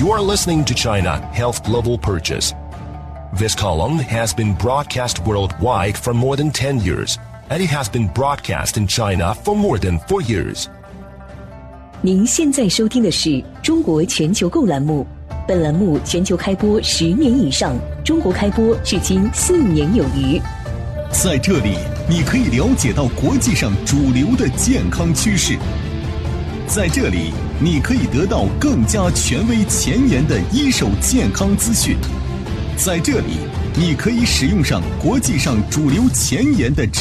You are listening to China Health Global Purchase. This column has been broadcast worldwide for more than 10 years, and it has been broadcast in China for more than 4 years. 您现在收听的是中国全球购栏目，本栏目全球开播10年以上，中国开播至今4年有余。 在这里，你可以了解到国际上主流的健康趋势。在这里，你可以得到更加权威前沿的一手健康资讯。在这里，你可以使用上国际上主流前沿的